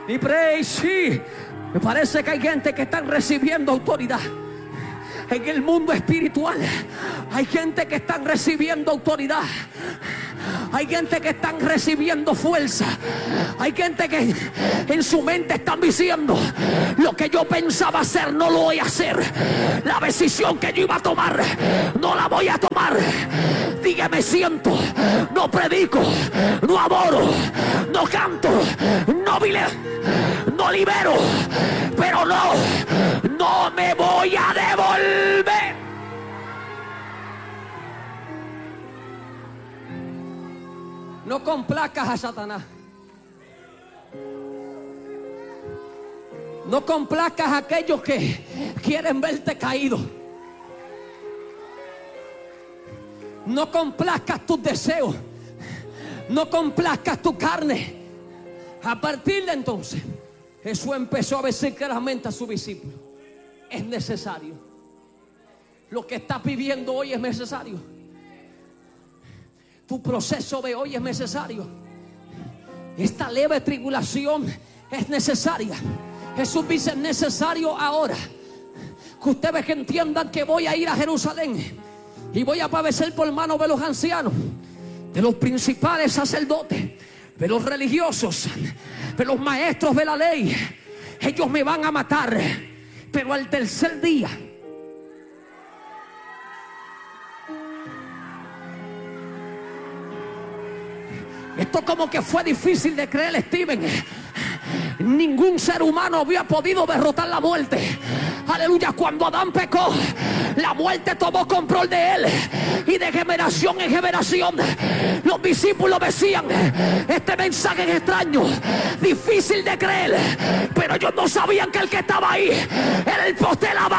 Y pray, sí. Me parece que hay gente que están recibiendo autoridad. En el mundo espiritual hay gente que están recibiendo autoridad. Hay gente que están recibiendo fuerza. Hay gente que en su mente están diciendo: lo que yo pensaba hacer no lo voy a hacer. La decisión que yo iba a tomar no la voy a tomar. Dígame, siento, no predico, no adoro, no canto, no libero, pero no me voy a devolver. No complazcas a Satanás. No complazcas a aquellos que quieren verte caído. No complazcas tus deseos. No complazcas tu carne. A partir de entonces, Jesús empezó a decir claramente a sus discípulos: es necesario. Lo que estás viviendo hoy es necesario. Tu proceso de hoy es necesario. Esta leve tribulación es necesaria. Jesús dice: es necesario ahora que ustedes entiendan que voy a ir a Jerusalén y voy a padecer por manos de los ancianos, de los principales sacerdotes, de los religiosos, de los maestros de la ley. Ellos me van a matar, pero al tercer día. Esto como que fue difícil de creer, Steven. Ningún ser humano había podido derrotar la muerte. Aleluya. Cuando Adán pecó, la muerte tomó control de él. Y de generación en generación los discípulos decían: este mensaje es extraño, difícil de creer. Pero ellos no sabían que el que estaba ahí era el poder de la